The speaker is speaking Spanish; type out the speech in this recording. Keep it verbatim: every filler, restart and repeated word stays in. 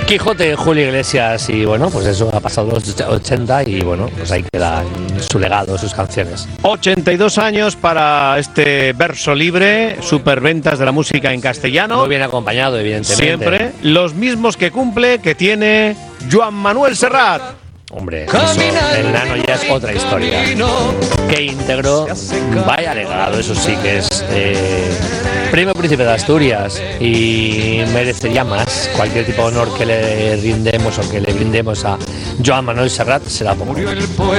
Quijote de Julio Iglesias, y bueno, pues eso ha pasado los ochenta y bueno, pues ahí queda su legado, sus canciones. ochenta y dos años para este verso libre, superventas de la música en castellano. Muy bien acompañado, evidentemente. Siempre los mismos que cumple, que tiene Joan Manuel Serrat. Hombre, eso, el nano ya es otra historia. Que íntegro, vaya legado, eso sí que es eh, Premio Príncipe de Asturias, y merecería más. Cualquier tipo de honor que le rindemos o que le brindemos a Joan Manuel Serrat será poco.